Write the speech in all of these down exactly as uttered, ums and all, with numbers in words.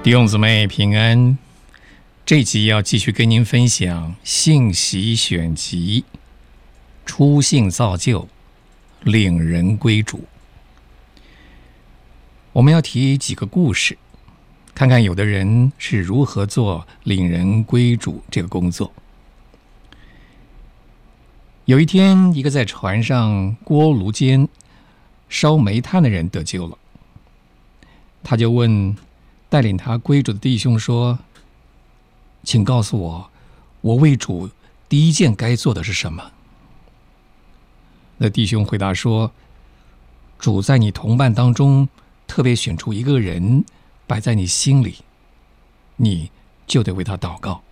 弟兄姊妹平安，这集要继续跟您分享信息选集，初信造就，领人归主。我们要提几个故事，看看有的人是如何做领人归主这个工作。有一天，一个在船上锅炉间烧煤炭的人得救了，他就问带领他归主的弟兄说：请告诉我，我为主第一件该做的是什么？那弟兄回答说：主在你同伴当中特别选出一个人摆在你心里，你就得为他祷告。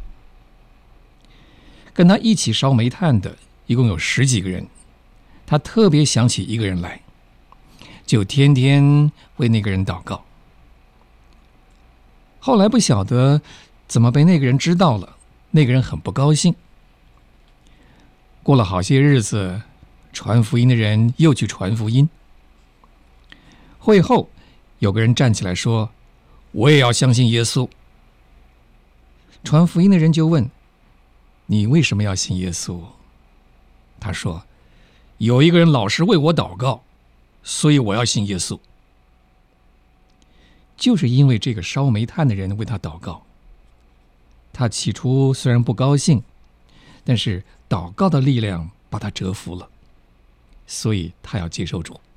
跟他一起烧煤炭的一共有十几个人，他特别想起一个人来，就天天为那个人祷告。后来不晓得怎么被那个人知道了，那个人很不高兴。过了好些日子，传福音的人又去传福音。会后有个人站起来说：我也要相信耶稣。传福音的人就问：你为什么要信耶稣？他说：有一个人老是为我祷告，所以我要信耶稣。就是因为这个烧煤炭的人为他祷告，他起初虽然不高兴，但是祷告的力量把他折服了，所以他要接受主。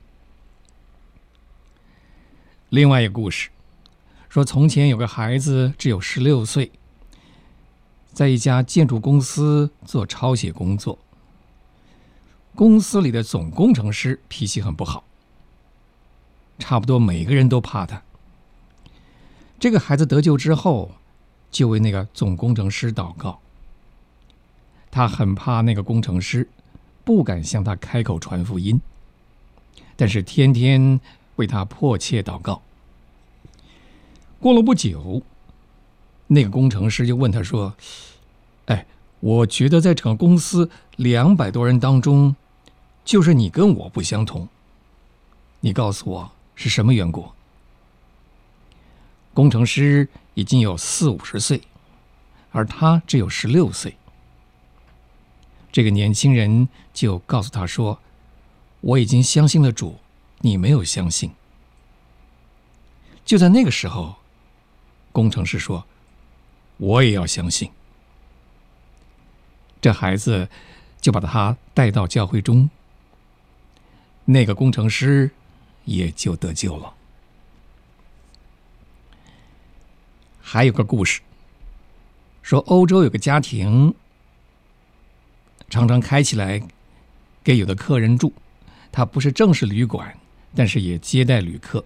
另外一个故事说，从前有个孩子只有十六岁，在一家建筑公司做抄写工作。公司里的总工程师脾气很不好，差不多每个人都怕他。这个孩子得救之后，就为那个总工程师祷告。他很怕那个工程师，不敢向他开口传福音，但是天天为他迫切祷告。过了不久，那个工程师就问他说：哎，我觉得在整个公司两百多人当中，就是你跟我不相同，你告诉我是什么缘故？工程师已经有四五十岁，而他只有十六岁。这个年轻人就告诉他说：我已经相信了主，你没有相信。就在那个时候，工程师说：我也要相信。这孩子就把他带到教会中，那个工程师也就得救了。还有个故事说，欧洲有个家庭常常开起来给有的客人住，它不是正式旅馆，但是也接待旅客。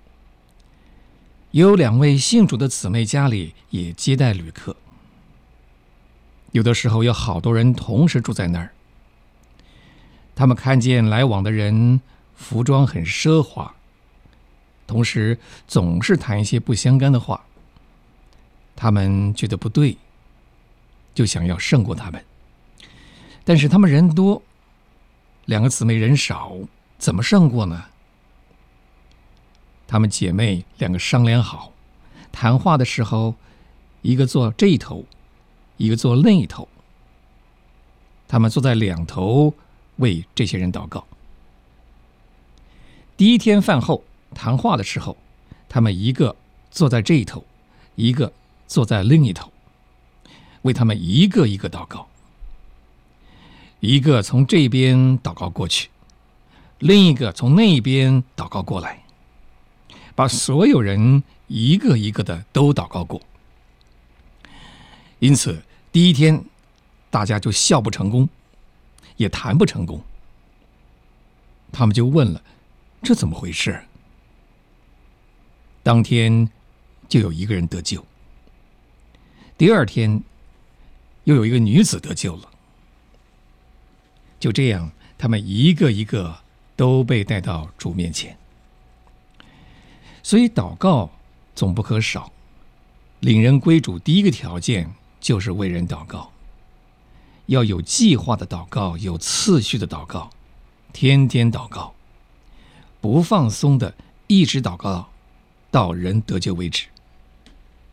有两位信主的姊妹家里也接待旅客，有的时候有好多人同时住在那儿。他们看见来往的人服装很奢华，同时总是谈一些不相干的话，他们觉得不对，就想要胜过他们。但是他们人多，两个姊妹人少，怎么胜过呢？她们姐妹两个商量好，谈话的时候，一个坐这一头，一个坐另一头。他们坐在两头为这些人祷告。第一天饭后谈话的时候，他们一个坐在这一头，一个坐在另一头，为他们一个一个祷告。一个从这边祷告过去，另一个从那边祷告过来，把所有人一个一个的都祷告过。因此第一天大家就笑不成功，也谈不成功。他们就问了，这怎么回事？当天就有一个人得救，第二天又有一个女子得救了。就这样，他们一个一个都被带到主面前。所以祷告总不可少，领人归主第一个条件就是为人祷告，要有计划的祷告，有次序的祷告，天天祷告，不放松的一直祷告到人得救为止。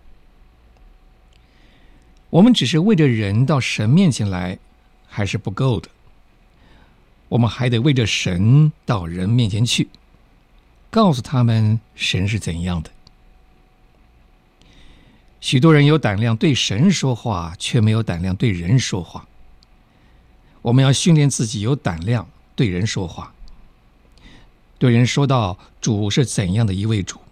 我们只是为着人到神面前来，还是不够的。我们还得为着神到人面前去，告诉他们神是怎样的。许多人有胆量对神说话，却没有胆量对人说话。我们要训练自己有胆量对人说话，对人说到主是怎样的一位主。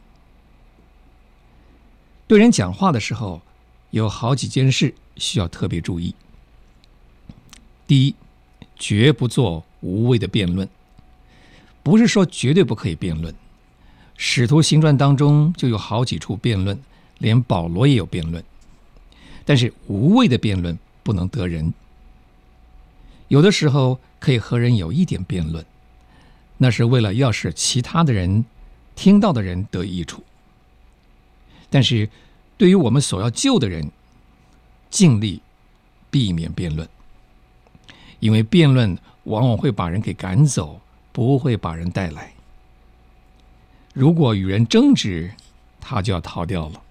对人讲话的时候，有好几件事需要特别注意。第一，绝不做无谓的辩论。不是说绝对不可以辩论，使徒行传当中就有好几处辩论，连保罗也有辩论。但是无谓的辩论不能得人。有的时候可以和人有一点辩论，那是为了要使其他的人听到的人得益处。但是对于我们所要救的人，尽力避免辩论，因为辩论往往会把人给赶走，不会把人带来。如果与人争执，他就要逃掉了。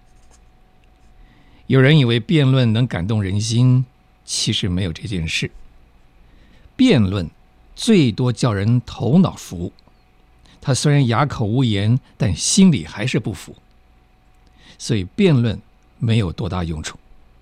有人以为辩论能感动人心，其实没有这件事。辩论最多叫人头脑服，他虽然哑口无言，但心里还是不服。所以辩论没有多大用处。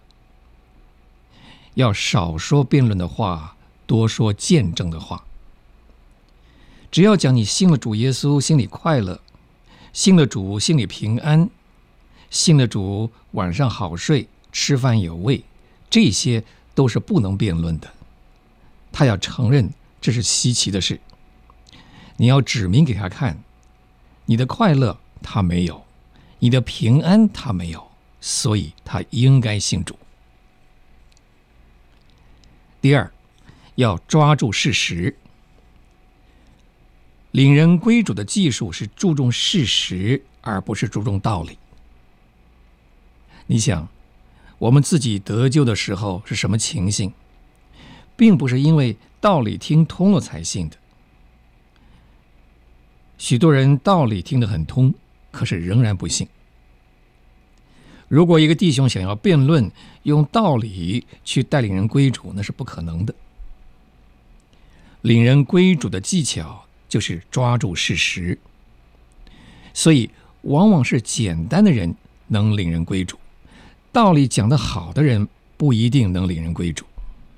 要少说辩论的话，多说见证的话。只要讲你信了主耶稣，心里快乐；信了主，心里平安；信了主，晚上好睡，吃饭有味，这些都是不能辩论的。他要承认这是稀奇的事，你要指明给他看，你的快乐他没有，你的平安他没有，所以他应该信主。第二，要抓住事实。领人归主的技术是注重事实，而不是注重道理。你想，我们自己得救的时候是什么情形？并不是因为道理听通了才信的。许多人道理听得很通，可是仍然不信。如果一个弟兄想要辩论，用道理去带领人归主，那是不可能的。领人归主的技巧就是抓住事实，所以往往是简单的人能领人归主，道理讲得好的人不一定能领人归主。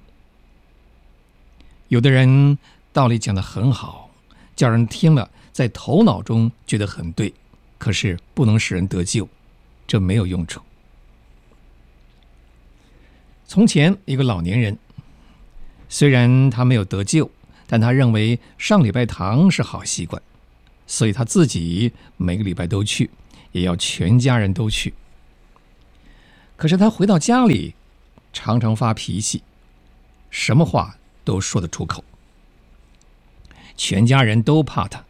有的人道理讲得很好，叫人听了在头脑中觉得很对，可是不能使人得救，这没有用处。从前一个老年人，虽然他没有得救，但他认为上礼拜堂是好习惯，所以他自己每个礼拜都去，也要全家人都去。可是他回到家里，常常发脾气，什么话都说得出口，全家人都怕他。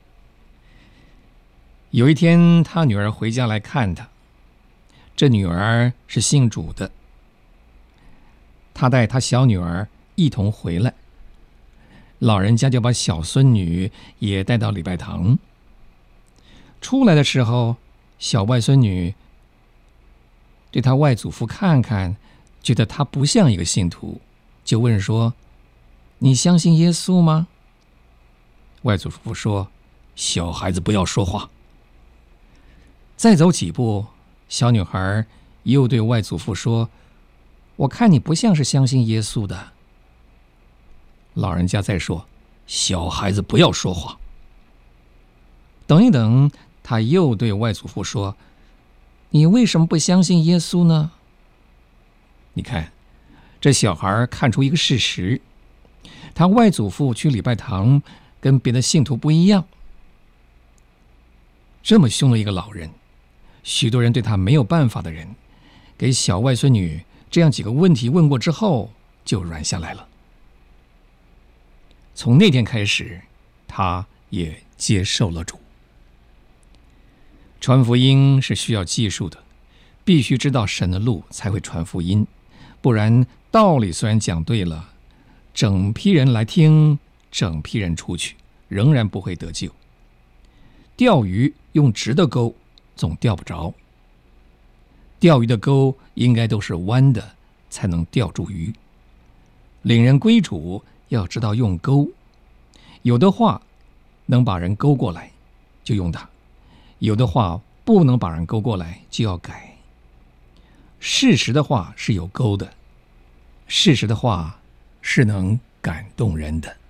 有一天，他女儿回家来看他，这女儿是信主的，他带他小女儿一同回来，老人家就把小孙女也带到礼拜堂。出来的时候，小外孙女对他外祖父看看，觉得他不像一个信徒，就问说：“你相信耶稣吗？”外祖父说：“小孩子不要说话。”再走几步，小女孩又对外祖父说：“我看你不像是相信耶稣的。”老人家再说：“小孩子不要说话。”等一等，他又对外祖父说：“你为什么不相信耶稣呢？”你看，这小孩看出一个事实，他外祖父去礼拜堂跟别的信徒不一样。这么凶的一个老人，许多人对他没有办法的人，给小外孙女这样几个问题问过之后，就软下来了。从那天开始，他也接受了主。传福音是需要技术的，必须知道神的路才会传福音，不然道理虽然讲对了，整批人来听，整批人出去，仍然不会得救。钓鱼用直的钩总钓不着，钓鱼的钩应该都是弯的， 才能钓住鱼。领人归主要知道用钩，有的话能把人勾过来就用它，有的话不能把人勾过来就要改。事实的话是有钩的，事实的话是能感动人的。